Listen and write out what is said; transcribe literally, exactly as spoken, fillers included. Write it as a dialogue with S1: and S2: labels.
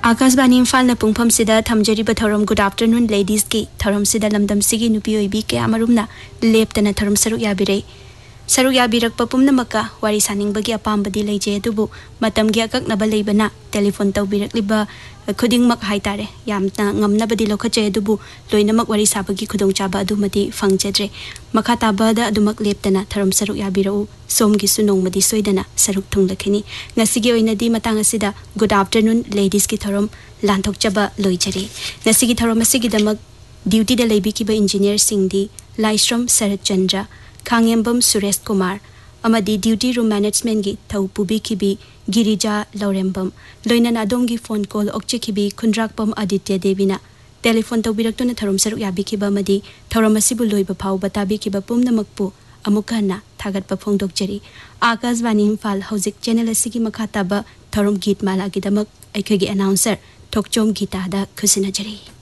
S1: आकाशवाणी इम्फाल पुंगफम सिदा थमजरीब थौरम good afternoon ladies की थौरम सिदा लमदम सिगी नुपी ओइबी के अमरुमना लेप्तना थौरम सरुक याबिरे सरुक याबिरक पुमनमका वारी सानिंगबगी अपामबदी लेजे दुबु मतमगी अककनब लेबना telephone तौबिरकलिबा खुदिंगमक हाइतारे यामना ngamnabadi lokhache dubu loinamak wari sabagi khudong chaba adumadi fangjedre makha tabada adumak leptana tharam saruk yabirau somgi sunongmadi soidana saruk thunglakhini ngasigi oinadi matang asida good afternoon ladies ki tharam lanthok chaba loijari ngasigi tharam asigi damak duty da leibi ki ba engineer singdi laistrom sarat chandra khangembam suresh kumar amadi duty room management gi thau pubi ki bi Girija लौरेंबम लोइनन अदोमगी phone call ओक्चेखिबी खुंद्राकपम Aditya Devina telephone तौबिरक्तुना थरम सरुक याबिखिबा मदी थरम असिबु लोइबा फाव बताबिखिबा पुमनमकपु अमुकहना थागतपा फोंदोकजरी Akashvani Imphal हौजिक channel असिगी मखाताबा थरम गीत माला गिदमक अखगी announcer Thokchom गीतादा खुसिनाजरी।